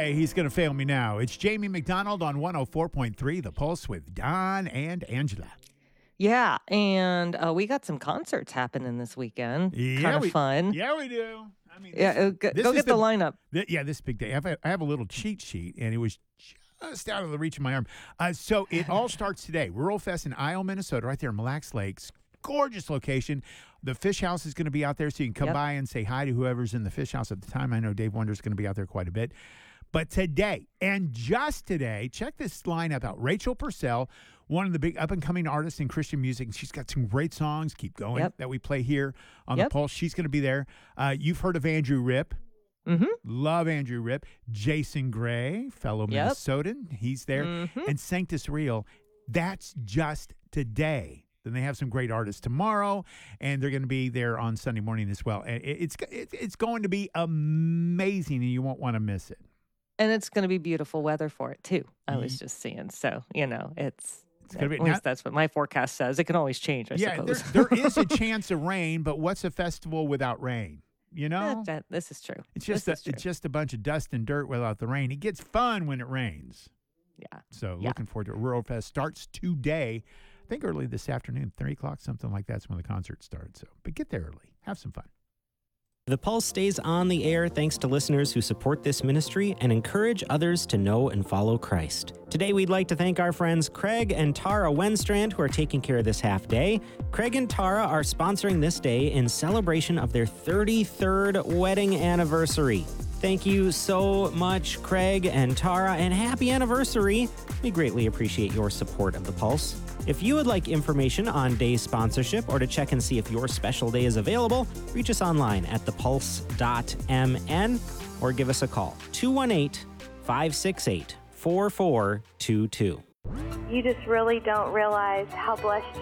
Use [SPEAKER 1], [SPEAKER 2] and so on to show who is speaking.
[SPEAKER 1] way he's going to fail me now. It's Jamie McDonald on 104.3 The Pulse with Don and Angela.
[SPEAKER 2] Yeah, and we got some concerts happening this weekend. Kind of fun.
[SPEAKER 1] Yeah, we do. I mean,
[SPEAKER 2] Go get the lineup.
[SPEAKER 1] This big day. I have a little cheat sheet, and it was just out of the reach of my arm. So it all starts today. Rural Fest in Isle, Minnesota, right there in Mille Lacs Lakes. Gorgeous location. The Fish House is going to be out there, so you can come by and say hi to whoever's in the Fish House at the time. I know Dave Wonder's going to be out there quite a bit. But today, and just today, check this lineup out. Rachel Purcell, one of the big up-and-coming artists in Christian music. And she's got some great songs, Keep Going, that we play here on The Pulse. She's going to be there. You've heard of Andrew Ripp.
[SPEAKER 2] Mm-hmm.
[SPEAKER 1] Love Andrew Ripp. Jason Gray, fellow Minnesotan. He's there.
[SPEAKER 2] Mm-hmm.
[SPEAKER 1] And Sanctus Real. That's just today. Then they have some great artists tomorrow, and they're going to be there on Sunday morning as well. And it's going to be amazing, and you won't want to miss it.
[SPEAKER 2] And it's going to be beautiful weather for it, too. I was just seeing. So, it's going to be. At least that's what my forecast says. It can always change, I suppose.
[SPEAKER 1] There is a chance of rain, but what's a festival without rain? You know?
[SPEAKER 2] This is true.
[SPEAKER 1] It's just a bunch of dust and dirt without the rain. It gets fun when it rains.
[SPEAKER 2] Yeah.
[SPEAKER 1] So looking forward to it. Rural Fest starts today. I think early this afternoon, 3 o'clock, something like that's when the concert starts. So, but get there early. Have some fun.
[SPEAKER 3] The Pulse stays on the air thanks to listeners who support this ministry and encourage others to know and follow Christ. Today, we'd like to thank our friends Craig and Tara Wenstrand who are taking care of this half day. Craig and Tara are sponsoring this day in celebration of their 33rd wedding anniversary. Thank you so much, Craig and Tara, and happy anniversary. We greatly appreciate your support of The Pulse. If you would like information on day sponsorship or to check and see if your special day is available, reach us online at thepulse.mn or give us a call, 218-568-4422.
[SPEAKER 4] You just really don't realize how blessed